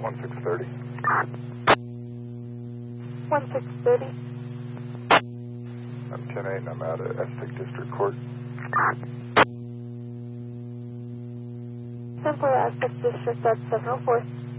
1630. 1630. I'm 10-8 and I'm out at Aztec District Court. Central Aztec District, that's 704.